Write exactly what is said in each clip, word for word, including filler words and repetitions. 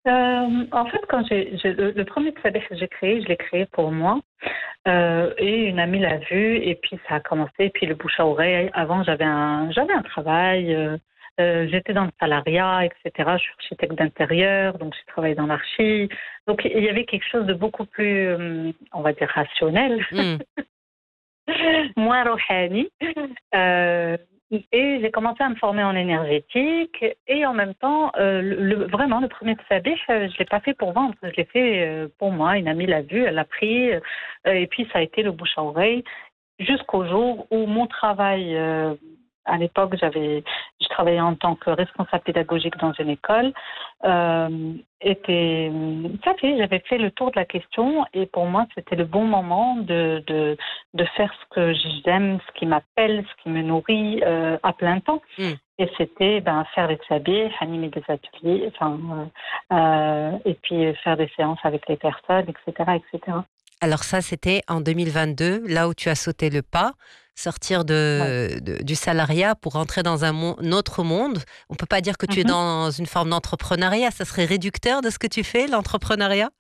Euh, en fait, quand j'ai, j'ai- le, le premier tableau que j'ai créé, je l'ai créé pour moi. Euh, et une amie l'a vu, et puis ça a commencé, et puis le bouche à oreille. Avant, j'avais un, j'avais un travail, euh, euh, j'étais dans le salariat, et cetera. Je suis architecte d'intérieur, donc j'ai travaillé dans l'archi. Donc il y avait quelque chose de beaucoup plus, euh, on va dire, rationnel, Hmm. moins rohani. Euh, et j'ai commencé à me former en énergétique et en même temps, euh, le, le- vraiment, le premier sabih, euh, je ne l'ai pas fait pour vendre, je l'ai fait euh, pour moi. Une amie l'a vu, elle l'a pris euh, et puis ça a été le bouche à oreille jusqu'au jour où mon travail, euh, à l'époque, j'avais, je travaillais en tant que responsable pédagogique dans une école, euh, était, ça fait, j'avais fait le tour de la question et pour moi, c'était le bon moment de, de, de faire ce que j'aime, ce qui m'appelle, ce qui me nourrit euh, à plein temps. Hmm. Et c'était ben, faire des sabés, animer des ateliers, enfin, euh, euh, et puis faire des séances avec les personnes, et cetera, et cetera. Alors ça, c'était en deux mille vingt-deux, là où tu as sauté le pas, sortir Ouais. de, de- du salariat pour entrer dans un, mon- un autre monde. On peut pas dire que tu es Mhm. dans une forme d'entrepreneuriat. Ça serait réducteur de ce que tu fais, l'entrepreneuriat?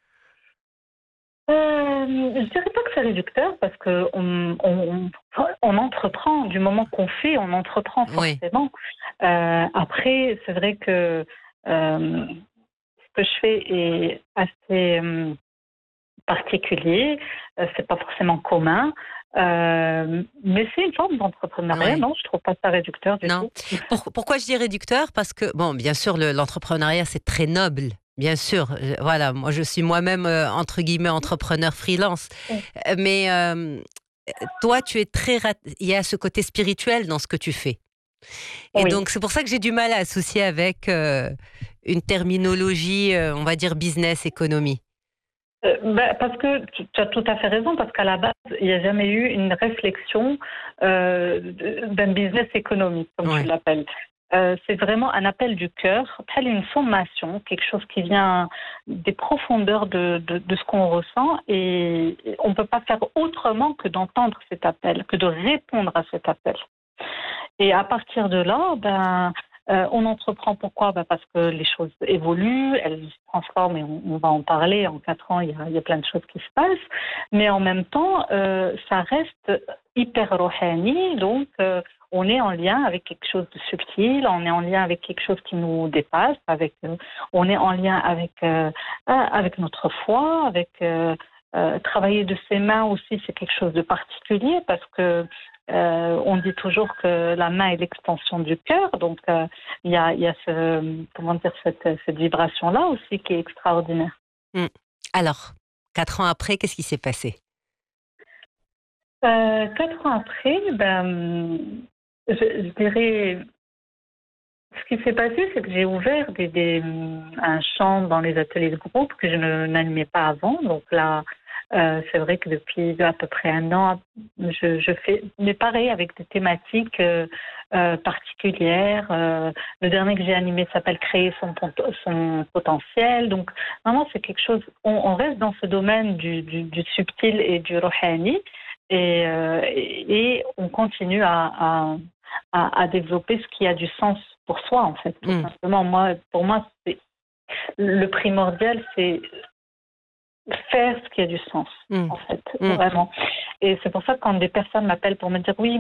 Euh, je dirais pas que c'est réducteur parce que on, on, on entreprend du moment qu'on fait, on entreprend Oui. forcément. Euh, après, c'est vrai que euh, ce que je fais est assez euh, particulier, euh, c'est pas forcément commun, euh, mais c'est une forme d'entrepreneuriat. Oui. Non, je trouve pas ça réducteur du Non. tout. Pour- pourquoi je dis réducteur? Parce que, bon, bien sûr, le- l'entrepreneuriat, c'est très noble. Bien sûr, Je- voilà, moi je suis moi-même, euh, entre guillemets, entrepreneur freelance. Euh, Mais euh, toi, tu es très... rat- Il y a ce côté spirituel dans ce que tu fais. Et Oui. donc, c'est pour ça que j'ai du mal à associer avec euh, une terminologie, euh, on va dire, business, économie. Euh, ben, parce que tu tu as tout à fait raison, parce qu'à la base, il n'y a jamais eu une réflexion euh, d'un business économique, comme tu Ouais. l'appelles. Euh, c'est vraiment un appel du cœur, telle une sommation, quelque chose qui vient des profondeurs de, de, de ce qu'on ressent, et on ne peut pas faire autrement que d'entendre cet appel, que de répondre à cet appel. Et à partir de là, ben, euh, on entreprend pourquoi? Ben parce que les choses évoluent, elles se transforment et on, on va en parler. En quatre ans, il y, a, il y a plein de choses qui se passent. Mais en même temps, euh, ça reste hyper rohani. Donc, euh, on est en lien avec quelque chose de subtil, on est en lien avec quelque chose qui nous dépasse, avec, euh, on est en lien avec, euh, avec notre foi, avec... Euh, euh, travailler de ses mains aussi, c'est quelque chose de particulier parce que euh, on dit toujours que la main est l'extension du cœur, donc euh, il y a, il y a ce, comment dire, cette, cette vibration-là aussi qui est extraordinaire. Hmm. Alors, quatre ans après, qu'est-ce qui s'est passé? Euh, quatre ans après, ben, je, je dirais, ce qui s'est passé, c'est que j'ai ouvert des, des, un champ dans les ateliers de groupe que je ne n'animais pas avant. Donc là, euh, c'est vrai que depuis à peu près un an, je, je fais, mais pareil, avec des thématiques euh, euh, particulières. Euh, le dernier que j'ai animé s'appelle Créer son, pot- son potentiel. Donc vraiment, c'est quelque chose, on, on reste dans ce domaine du, du, du subtil et du rohani. Et, euh, et, et on continue à, à, à, à développer ce qui a du sens pour soi, en fait, tout Hmm. simplement. Moi, pour moi, c'est, le primordial, c'est faire ce qui a du sens, Hmm. en fait, Hmm. vraiment. Et c'est pour ça que quand des personnes m'appellent pour me dire oui,